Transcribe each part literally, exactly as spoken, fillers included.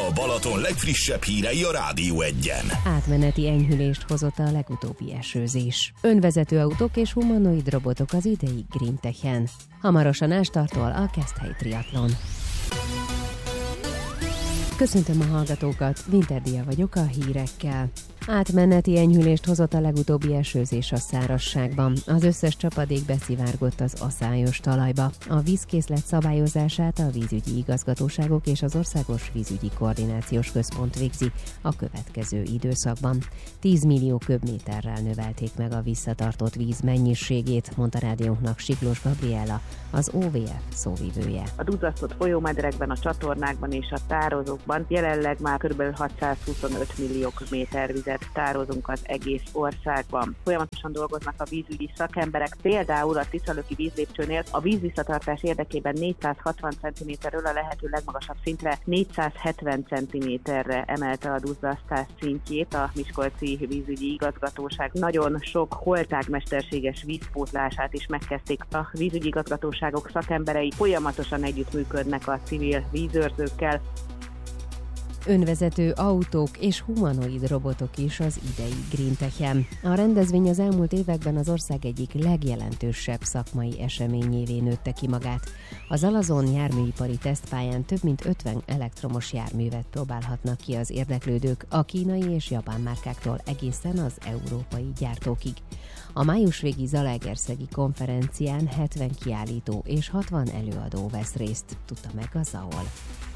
A Balaton legfrissebb hírei a Rádió Egyen. Átmeneti enyhülést hozott a legutóbbi esőzés. Önvezető autók és humanoid robotok az idei Green Techen. Hamarosan ástartól a Keszthely triatlon. Köszöntöm a hallgatókat, Winterdia vagyok a hírekkel. Átmeneti enyhülést hozott a legutóbbi esőzés a szárazságban. Az összes csapadék beszivárgott az aszályos talajba. A vízkészlet szabályozását a vízügyi igazgatóságok és az Országos Vízügyi Koordinációs Központ végzi a következő időszakban. tíz millió köbméterrel növelték meg a visszatartott víz mennyiségét, mondta rádiónknak Siklós Gabriella, az o vé ef szóvivője. A duzzasztott folyómederekben, a csatornákban és a tározókban jelenleg már kb. hatszázhuszonöt millió köbméter vizet tározunk az egész országban. Folyamatosan dolgoznak a vízügyi szakemberek, például a Tiszalöki vízlépcsőnél a vízvisszatartás érdekében négyszázhatvan centiméterről a lehető legmagasabb szintre négyszázhetven centiméterre emelte a duzzasztás szintjét a Miskolci Vízügyi Igazgatóság. Nagyon sok holtág mesterséges vízpótlását is megkezdték a vízügyi igazgatóságok szakemberei, folyamatosan együttműködnek a civil vízőrzőkkel. Önvezető autók és humanoid robotok is az idei Green Techen. A rendezvény az elmúlt években az ország egyik legjelentősebb szakmai eseményévé nőtte ki magát. Az Alazon járműipari tesztpályán több mint ötven elektromos járművet próbálhatnak ki az érdeklődők a kínai és japán márkáktól egészen az európai gyártókig. A május végi Zalaegerszegi konferencián hetven kiállító és hatvan előadó vesz részt, tudta meg a zé á o el.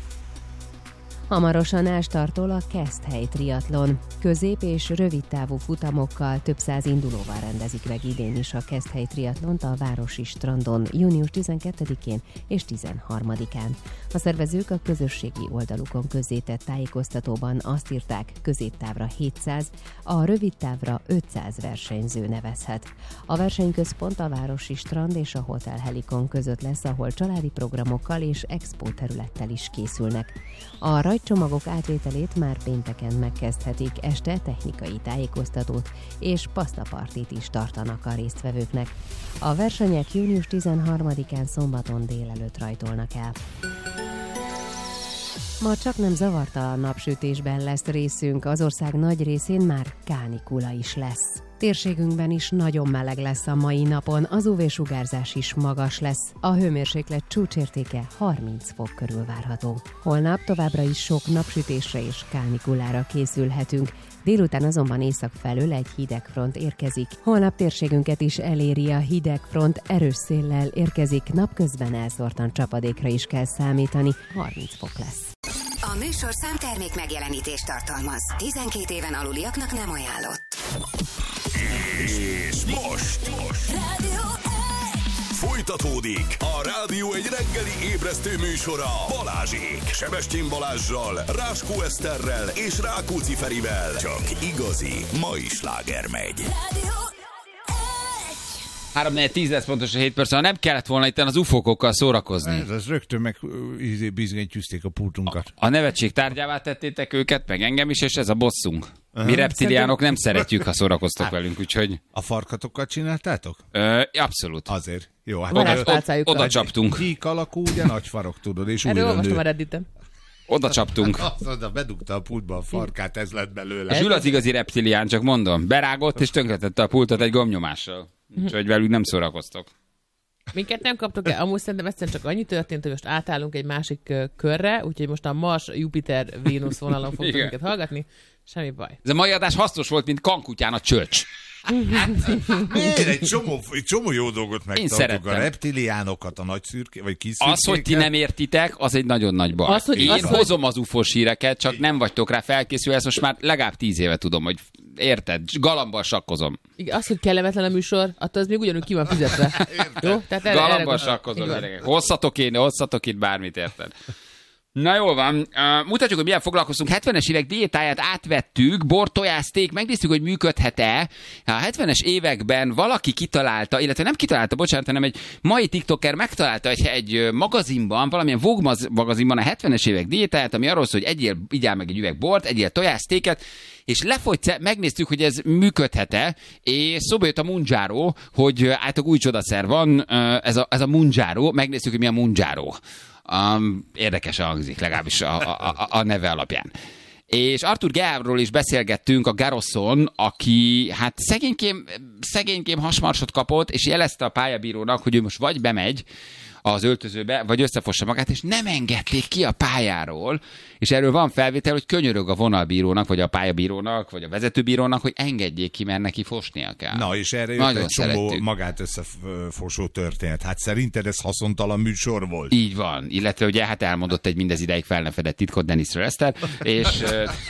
Hamarosan ástartól a Keszthely triatlon. Közép- és rövidtávú futamokkal több száz indulóval rendezik meg idén is a Keszthely triatlont a Városi strandon június tizenkettedikén és tizenharmadikán. A szervezők a közösségi oldalukon közzétett tájékoztatóban azt írták, középtávra hétszáz, a rövidtávra ötszáz versenyző nevezhet. A versenyközpont a Városi strand és a Hotel Helikon között lesz, ahol családi programokkal és expo területtel is készülnek. A rajtcsomagok átvételét már pénteken megkezdhetik, este technikai tájékoztatót és pasztapartit is tartanak a résztvevőknek. A versenyek június tizenharmadikán szombaton délelőtt rajtolnak el. Ma csak nem zavartalan napsütésben lesz részünk, az ország nagy részén már kánikula is lesz. Térségünkben is nagyon meleg lesz a mai napon, az u vé-sugárzás is magas lesz. A hőmérséklet csúcsértéke harminc fok körül várható. Holnap továbbra is sok napsütésre és kánikulára készülhetünk. Délután azonban észak felől egy hidegfront érkezik. Holnap térségünket is eléri a hidegfront, erős széllel érkezik, napközben elszórtan csapadékra is kell számítani, harminc fok lesz. A műsorszám termék megjelenítést tartalmaz. tizenkét éven aluliaknak nem ajánlott. És most, most. Rádió Folytatódik a Rádió egy reggeli ébresztő műsora Balázsék. Sebestyén Balázssal, Ráskó Eszterrel és Rákóczi Ferivel. Csak igazi mai sláger megy. három négy tíz lesz pontosan hét perc, nem kellett volna itt az ufókokkal szórakozni. Ez, ez rögtön meg bizonyítjük a pultunkat. A, a nevetség tárgyává tettétek őket, meg engem is, és ez a bosszunk. Mi reptiliánok nem szeretjük, ha szórakoztok velünk, úgyhogy... A farkatokkal csináltátok? Ö, abszolút. Azért. Jó, hát oda, oda, oda csaptunk. Gyík alakú, ugye nagy farok, tudod, és újra nő. Erről olvastam a Redditen. Oda csaptunk. Oda bedugta a pultba a farkát, ez lett belőle. Zsül az igazi reptilián, csak mondom. Berágott és tönkretette a pultot egy gombnyomással. Úgyhogy velük nem szórakoztok. Minket nem kaptok el. Amúgy szerintem egyszerűen csak annyi történt, hogy most átállunk egy másik uh, körre, úgyhogy most a Mars, Jupiter, Vénusz vonalon fogtok minket hallgatni. Semmi baj. Ez a mai adás hasznos volt, mint kankutyán a csöcs. Miért? Egy csomó, egy csomó jó dolgot megtartunk. A reptiliánokat, a nagy szürké, vagy kis szürkéket. Az, hogy ti nem értitek, az egy nagyon nagy baj. Az, hogy, Én az, hozom hogy... az ufós híreket, csak nem vagytok rá felkészülve, ezt most már legalább tíz éve tudom, hogy érted, galambal sakkozom. Igen, az, hogy kellemetlen a műsor, attól az még ugyanúgy ki van fizetve. Jó? Tehát erre, galambal sakkozom, gyerekek. Hozzatok én, hozzatok itt bármit, érted? Na jól van, uh, mutatjuk, hogy milyen foglalkoztunk. hetvenes évek diétáját átvettük, bor, tojás, steak, megnéztük, hogy működhet-e. A hetvenes években valaki kitalálta, illetve nem kitalálta, bocsánat, hanem egy mai tiktoker megtalálta egy, egy magazinban, valamilyen Vogue magazinban a hetvenes évek diétáját, ami arról szól, hogy egyél, igyál meg egy üveg bort, egyél tojás, steaket, és lefogysz, megnéztük, hogy ez működhet-e, és szóba jött a Mounjaro, hogy általában új csodaszer van, ez a, ez a Mounjaro, megnéztük, hogy mi a Mounjaro. Um, érdekesen hangzik, legalábbis a, a, a, a neve alapján. És Arthur Geáról is beszélgettünk, a Garroson, aki hát szegénykém, szegénykém hasmarsot kapott, és jelezte a pályabírónak, hogy ő most vagy bemegy az öltözőbe, vagy összefossa magát, és nem engedték ki a pályáról, és erről van felvétel, hogy könyörög a vonalbírónak, vagy a pályabírónak, vagy a vezetőbírónak, hogy engedjék ki, mert neki fosnia kell. Na, és erre jött egy csomó magát összefosó történet. Hát szerinted ez haszontalan műsor volt? Így van, illetve ugye hát elmondott egy mindez ideig fel nem fedett titkot Dennis Röster, és...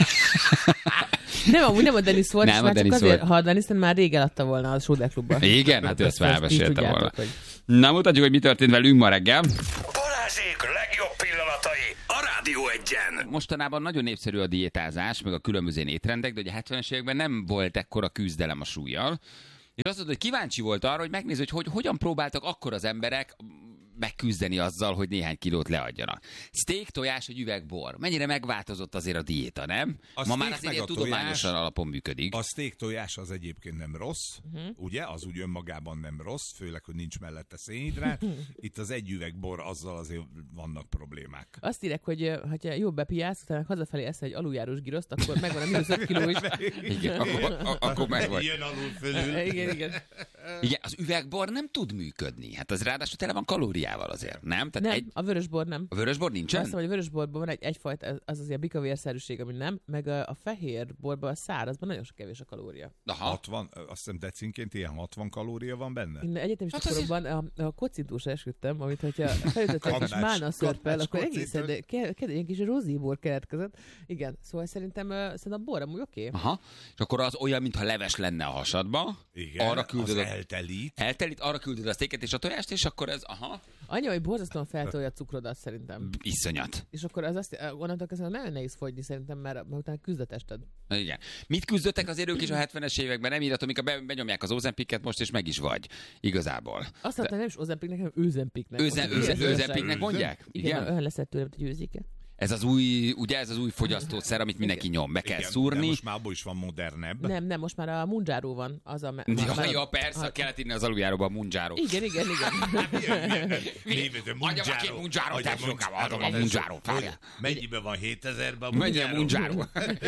Nem, amúgy nem a Dennis volt, nem és már Dennis csak azért, volt. ha a Dennis már rég eladta volna a Schroeder klubba. Igen, hát ő ezt felmesélte volna. Hogy... Na, mutatjuk, hogy mi történt velünk ma reggel. Balázsék legjobb pillanatai a Rádió egyen. Mostanában nagyon népszerű a diétázás, meg a különböző étrendek, de ugye a hetvenes években nem volt ekkora küzdelem a súllyal. És azt mondta, hogy kíváncsi volt arra, hogy megnézd, hogy, hogy hogyan próbáltak akkor az emberek megküzdeni azzal, hogy néhány kilót leadjanak. Steak, tojás, egy üveg bor. Mennyire megváltozott azért a diéta, nem? A Ma már azért ilyen tudományosan tojás, alapon működik. A steak tojás az egyébként nem rossz, uh-huh. ugye? Az úgy önmagában nem rossz, főleg, hogy nincs mellette szénhidrát. Itt az egy üveg bor, azzal azért vannak problémák. Azt írek, hogy ha jobb bepiálsz, utána hazafelé eszel egy aluljárós giroszt, akkor megvan a mínusz öt kiló is. Igen, akkor, akkor megvan. Jön alul fölül. Igen, igen. Igen, az üvegbor nem tud működni. Hát az ráadásul tele van kalóriával azért, nem? Tehát Nem, egy... a vörösbor nem. A vörösbor nincsen? Azt mondom, hogy a vörösborban van egy, egyfajta, az azért bikavérszerűség, ami nem, meg a, a fehér borban, a szárazban nagyon sok kevés a kalória. Aha. hatvan, azt hiszem decinként ilyen hatvan kalória van benne? Én egyetemista Hát koromban a, a kocintúsra esküdtem, amit hogyha felütöttek kis málna szörppel, akkor egészen, de ke, ke, ilyen kis rozébor keletkezett. Igen, szóval szerintem, uh, szerintem a bor amúgy oké. Okay. Aha. És akkor az olyan, mintha leves lenne a hasadba. Igen, arra küldöd az a... eltelít. Eltelít, arra küldöd a sztéket és a tojást, és akkor ez, aha. Anya, hogy borzasztóan feltolja a cukrodat szerintem. Iszonyat. És akkor az azt, onnantól kezdve nagyon nehéz fogyni szerintem, mert, mert utána küzd a tested. Igen. Mit küzdöttek azért ők is a hetvenes években? Nem írhatom, amikor benyomják az Ozempicet most, és meg is vagy. Igazából. Azt mondta, nem is Ozempicnek, hanem Őzempicnek. Őzempicnek mondják? Igen, olyan lesz tőle, mint egy őzike. Ez az új, ugye ez az új fogyasztószer, amit mindenki nyom, be kell Igen, szúrni. most már abból is van modernebb. Nem, nem, most már a Munjaro van. Az a, ja, már, ja, persze, a... kellett írni az aluljáróba a Munjaro. Igen, igen, igen. Adjam a két Munjaro, te sokába adom a Munjaro. Mennyiben van hétezerben a Mennyi a Munjaro?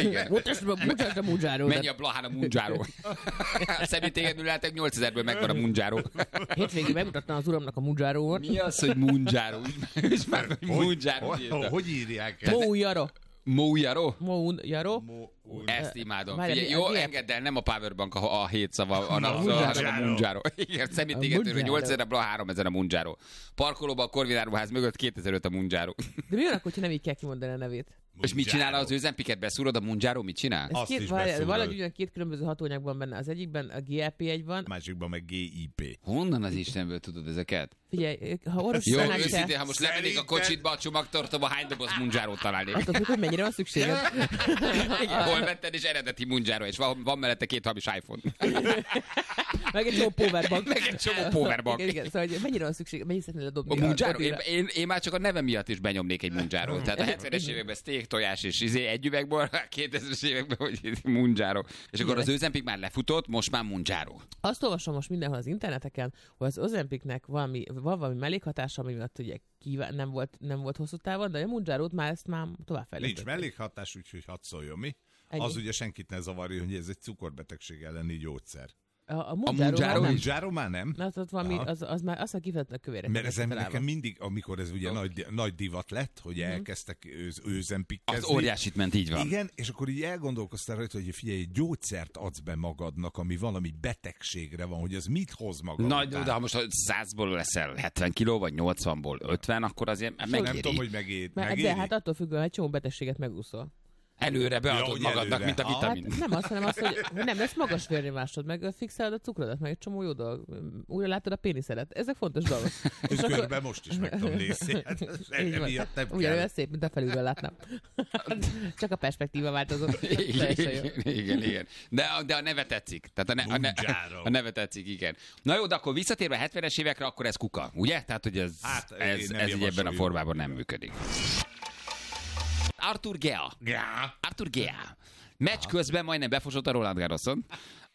Mutasd a Munjaro. Mennyi a Blahán a Munjaro? A személytégedből lehetek nyolcezerből megvan a Munjaro. Hétvégén megmutattam az uramnak a Munjarót. Mi az, hogy Munjaro? És már Munjaro. Hogy írják? Moujaro. Moujaro? Moujaro. Ezt imádom. Várj, Figyelj, mi- jó, mi- engedd el, nem a Powerbank a, a hét szava, a napszó, Munjaro. hanem a Munjaro. Igen, személytégetőről Munjaro. nyolcezer, Bla háromezer a Munjaro. Parkolóban a Korvináruház mögött kétezer-öt a Munjaro. De mi van akkor, hogyha nem így kell kimondani a nevét? És mit csinál az Özempiket? Beszúrod a Munjaro, mit csinál? Ez Azt két, is várj, beszúrod. valahogy ugyan két különböző hatóanyag van benne. Az egyikben a gé el pé egy van. A másikban meg gé i pé. Honnan az Istenből tudod ezeket? Figyelj, ha orosz Jó, tanács őszintén, ha most levennék a kocsitba a csomagtartóba, hány doboz Munjaro találnék? attól függ, hogy mennyire van szükséged. Igen, hol vetted, és eredeti Munjaro, és van, van mellette két hamis iPhone. Meg egy csomó powerbank. Meg egy csomó powerbank. Igen, igen, szóval hogy mennyire van szükség, mennyire szeretnél ledobni A Munjaro? Én, dobira? én, én, már csak a neve miatt is benyomnék egy Munjaro. Tehát a hetvenes években steak, tojás és izé, egy üvegbor, a kétezres években, hogy Munjaro. És akkor az Özempik már lefutott, most már Munjaro. Azt olvasom most mindenhol az interneteken, hogy az Ozempicnek valami, van valami mellékhatása, ami miatt ugye kíván, nem, volt, nem volt hosszú távon, de a Munjarót már ezt már továbbfejlesztették. Nincs mellékhatás, úgyhogy hadd szóljon mi. Ennyi. Az ugye senkit ne zavarja, hogy ez egy cukorbetegség elleni gyógyszer. A, a Munjaro Munjaro A nem. Munjaro már nem? Na, ott valami, Aha. az, az, már azt már kifejezetten a kövérek. Mert ez találva. nekem mindig, amikor ez ugye nagy, nagy divat lett, hogy elkezdtek őz, őzempikkezni. Az óriásit ment, így van. Igen, és akkor így elgondolkoztál rajta, hogy figyelj, egy gyógyszert adsz be magadnak, ami valami betegségre van, hogy ez mit hoz maga Nagy, után. de ha most százból leszel hetven kiló, vagy nyolcvanból ötven, akkor azért Nem megéri. tudom, hogy megér, Mert, megéri. de hát attól függően, egy csomó betegséget megúszol. Előre beadod Ja, hogy magadnak, előre. mint a Ah. vitamin. Hát nem az, hanem az, hogy hogy nem lesz magas vérnyomásod, meg fixálod a cukrodat, meg egy csomó jó dolog. Újra látod a péniszedet. Ezek fontos dolgok. És körben most is meg tudom nézni. Hát, Így van. emiatt nem Ugyanolyan kell. szép, mint a felülről látnám. Csak a perspektíva változott. Teljesen jó. Igen, igen, igen. De, a- de a neve tetszik. Tehát a, ne, a, ne, Munjaro. a neve tetszik, igen. Na jó, de akkor visszatérve a hetvenes évekre, akkor ez kuka, ugye? Tehát, hogy ez, Hát, én ez, nem ez így ebben a javasoljuk. formában nem működik. Arthur Gea. Ja. Arthur Gea. Meccs közben majdnem befosott a Roland Garroson.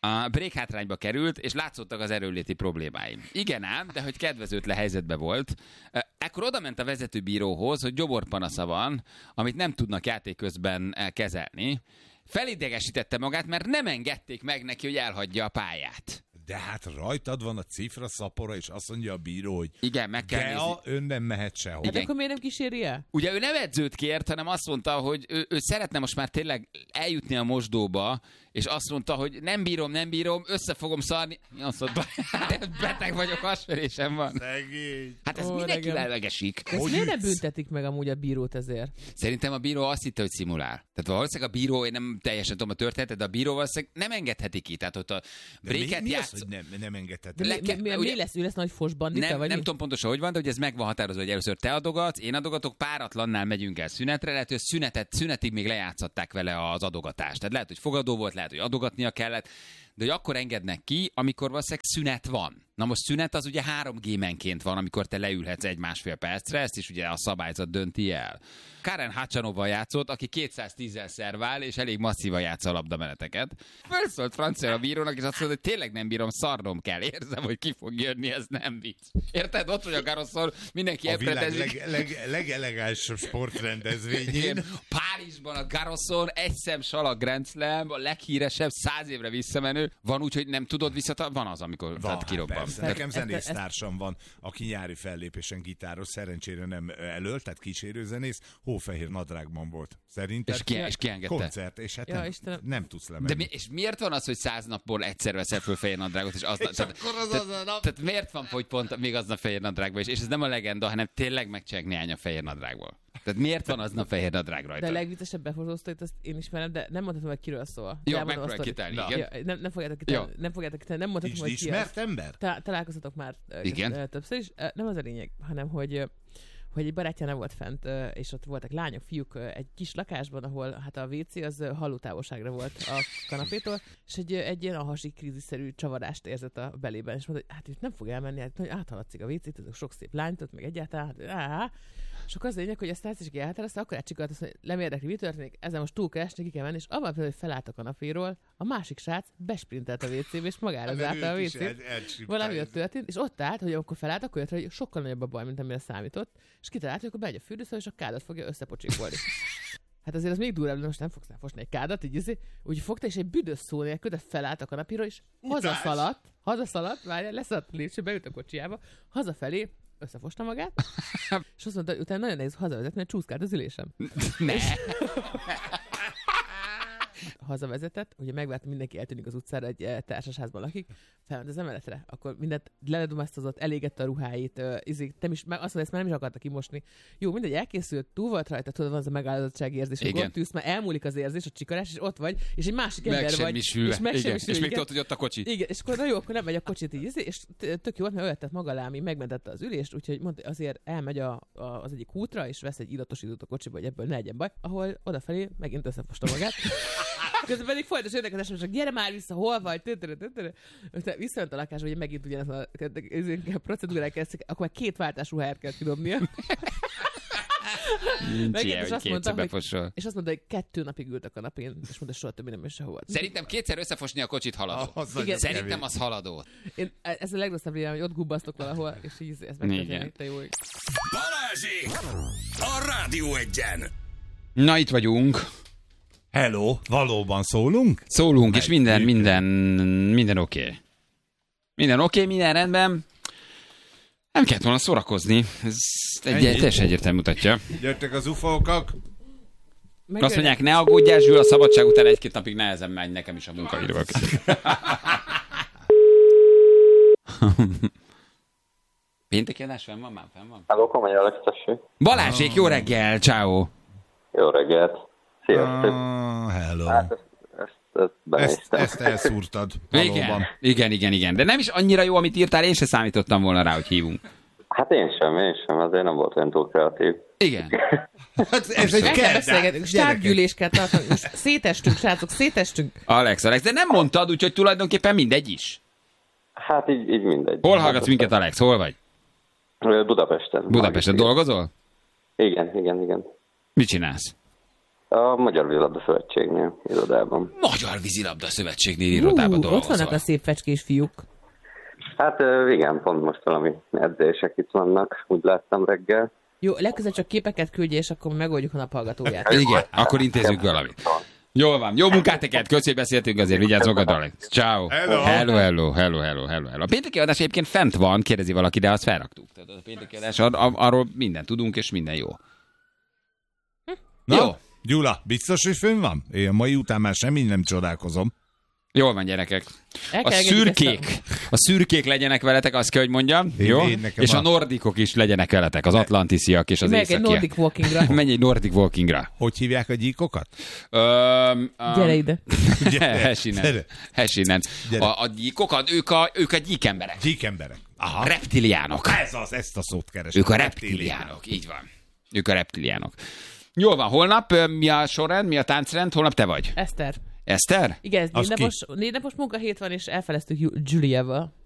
a break hátrányba került, és látszottak az erőléti problémái. Igen ám, de hogy kedvezőtlen helyzetben volt. Ekkor oda ment a vezetőbíróhoz, hogy gyoborpanasza van, amit nem tudnak játék közben kezelni. Felidegesítette magát, mert nem engedték meg neki, hogy elhagyja a pályát. De hát rajtad van a cifra szapora, és azt mondja a bíró, hogy igen, meg kell nézni. Ön nem mehet sehol. Hát akkor miért nem kíséri el? Ugye ő nem edzőt kért, hanem azt mondta, hogy ő, ő szeretne most már tényleg eljutni a mosdóba, és azt mondta, hogy nem bírom, nem bírom, össze fogom szarni. Azt mondta, beteg vagyok, hasverésem van. Szegény. Hát ez Ó, mindenki lelegesik. Ezt miért nem büntetik meg amúgy a bírót ezért? Szerintem a bíró azt hitte, hogy szimulál. Tehát valószínűleg a bíró, én nem teljesen tudom a történetet, de a bíró valószínűleg nem engedheti ki. Tehát ott a bréket játsz... hogy nem, nem engedheti? De mi, mi, mi, mi lesz? Ő lesz nagy fos bandita, nem, vagy nem mi? tudom pontosan, hogy van, de hogy ez meg van határozva, hogy először te adogatsz, én adogatok, páratlannál megyünk el szünetre, lehet, hogy szünetet, szünetig még lejátszották vele az adogatást. Tehát lehet, hogy fogadó volt, lehet, hogy adogatnia kellett, de hogy akkor engednek ki, amikor valószínűleg szünet van. Na most szünet az ugye három gémenként van, amikor te leülhetsz egy-másfél percre, ezt is ugye a szabályzat dönti el. Karen Hachanovval játszott, aki kétszáztízzel szervál, és elég masszívan játsza a labdameneteket. Fölszólt francia a bírónak, és azt mondta, hogy tényleg nem bírom, szarnom kell. Érzem, hogy ki fog jönni, ez nem vicc. Érted? Ott vagy a Garroszon, mindenki a világ elpretezik. leg, leg, legelegánsabb sportrendezvényén. Párizsban a Garroszon, egy szem salag Grand Slam, a leghíresebb, száz évre visszamenő. Van úgy, hogy nem tudod visszatar... Van az, amikor van, kirobban. Nekem zenésztársam van, aki nyári fellépésen gitáros, szerencsére nem elölt, tehát kísérőzenész, hófehér nadrágban volt. Szerinted? És ki, és ki engedte? Koncert, és hát ja, nem, nem tudsz lemenni. De mi, és miért van az, hogy száz napból egyszer veszel föl fehér nadrágot, és aznap... És tehát, akkor az tehát, az a nap... tehát miért van, hogy pont még aznap fehér nadrágban is? És ez nem a legenda, hanem tényleg megcseng néhány a fehér nadrágból. Tehát miért van aznap fehér nadrág rajta? De a legviccesebb befotóztóit, azt én ismerem, de nem mondhatom, hogy kiről szól. Jó, megpróbálj kitálni, igen. Ja, nem, nem fogjátok kitálni, nem fogjátok kitálni, nem mondhatom, hogy ki ismert ember? Ta, találkoztatok már igen. többször is. Nem az a lényeg, hanem hogy hogy egy barátja nem volt fent, és ott voltak lányok, fiúk egy kis lakásban, ahol hát a vé cé az hallótávolságra volt a kanapétól, és egy, egy ilyen ahasi krízisszerű csavarást érzett a belében, és mondta, hogy hát itt nem fog elmenni, hát áthaladszik a vé cét, azok sok szép lányt, ott meg egyáltalán, hát, áh. És akkor az a lényeg, hogy ezt látszik, hogy elhatározta, akkor átcsikolt azt, hogy nem érdekli, mi történik, ezzel most túl kell esni, ki kell menni, és abban például, hogy felállt a kanapéról, a másik srác besprintelt a vé cébe, és magára zárta a vé cét. Valami ott történt, és ott állt, hogy amikor felállt, akkor jött, hogy sokkal nagyobb a baj, mint amire számított, és kitalált, hogy akkor bemegy a fürdőszobába, és a kádat fogja összepocsikolni. Hát azért az még durvább, de most nem fogsz elfosni egy kádat, így izé, úgy fogta, és egy büdös szó nélkül, de felállt a kanapéról, és hazaszaladt, hazaszaladt, várjál, leszaladt a lépcsőbe, beült a kocsiába, hazafelé, összefosta magát, és azt mondta, hogy utána nagyon nehéz hazavezetni, mert csúszkált az ülésem. Ne! Hazavezetett, ugye megvárta, mindenki eltűnik az utcára, egy társasházban lakik, felment az emeletre, akkor mindent leledumasztozott, elégette a ruháit, uh, izé, nem is, azt mondta, ezt már nem is akarta kimosni. Jó, mindegy, elkészült, túl volt rajta, tudod, az a megáldozottsági érzés, hogy ott ülsz, már elmúlik az érzés, a csikarás, és ott vagy, és egy másik meg ember vagy. És meg igen. És még tudod, hogy ott a kocsi. Igen, és akkor na jó, akkor nem megy a kocsit így, izé, és tök jó volt, mert öltett maga alá, ami megmentette az ülést, úgyhogy mondta, azért elmegy a, a, az egyik útra, és vesz egy iratosítót a kocsiba, hogy ebből ne legyen baj, ahol odafelé megint összefosta magát. Közben pedig folytos érdekezés, hogy gyere már vissza, hol vagy, visszament a lakásba, hogy megint ugyanaz a, a procedúrák kezdtek, akkor már két váltás ruháját kell kidobnia. Nincs ilyen, hogy kétszer befosol. És azt mondta, hogy kettő napig ült a kanapén, és mondta, soha többé nem is sehova. Szerintem kétszer összefosni a kocsit haladó. Az igen, szerintem az haladó. Én, ez a legrosszabb régen, hogy ott gubbasztok valahol, és így ez megtörténik, te jó. Balázsék! A Rádió Egyen! Na, itt vagyunk. Hello, valóban szólunk? Szólunk, Egy és minden, minden, minden oké. Okay. Minden oké, okay, minden rendben. Nem kellett volna szórakozni. Ez egy teljesen egyértelmű mutatja. Jöttek az ufókak. Meg azt mondják, ne aggódjál, Zsül, a szabadság után egy-két napig nehezen megy nekem is a munkaidővel. Pénteki adás fenn van? Már fenn van? Halló, Komoly Alex, tessék. Balázsék, jó reggel, ciao. Jó reggelt. Sziasztok. Uh, hello. Hát ezt, ezt, ezt, ezt, ezt elszúrtad. Igen, igen, igen, igen. De nem is annyira jó, amit írtál, én se számítottam volna rá, hogy hívunk. Hát én sem, én sem, azért nem volt olyan túl kreatív. Igen. Hát ez egy kell stábgyűlés kell tartani. Most szétestünk, srácok, szétestünk. Alex, Alex, de nem mondtad, úgyhogy tulajdonképpen mindegy is. Hát így, így mindegy. Hol hallgatsz minket, Alex? Hol vagy? Budapesten. Budapesten dolgozol? Igen, igen, igen. Mit csinálsz? A Magyar Vízilabda Szövetségnél, irodában. Magyar Vízilabda Szövetségnél irodában Ú, dolgozol. ott vannak a szép fecskés fiúk. Hát ö, igen, pont most valami edzések itt vannak, úgy láttam reggel. Jó, legközelebb csak képeket küldje, és akkor megoldjuk a naphallgatóját. Igen, akkor intézzük valamit. Jól van, jó munkát neked, köszi, hogy beszéltünk azért, vigyázz magadra. Ciao. Hello. Hello, hello, hello, hello, hello, hello. A pénteki adás egyébként fent van, kérdezi valaki, de azt felraktuk. Tehát a pénteki adás, ar- ar- arról mindent tudunk, és minden jó. Na, Jó. Gyula, biztos, hogy fönn van? Én a mai után már semmi nem csodálkozom. Jól van, gyerekek. El A kell engedjük szürkék, ezt a szürkék legyenek veletek, azt kell, hogy mondjam, Én- jó? én nekem És a a- nordikok is legyenek veletek, az atlantisziak és az Megyek egy északiak. Nordic Walkingra. Menj egy Nordic Walkingra. Hogy hívják a gyíkokat? Öm, öm, Gyere ide. Hessinen. Gyere. Hessinen. Gyere. A, a gyíkokat, ők a, ők a gyíkemberek. Gyíkemberek. Aha. A reptiliánok. Ez az, ezt a szót keresem. Ők a reptiliánok, így van. Ők a reptiliánok. Jól van, holnap ö, mi a sorrend, mi a táncrend? Holnap te vagy. Eszter. Eszter? Igen, ez Az négy napos, négy napos munkahét van, és elfeleztük Ju- Juliával.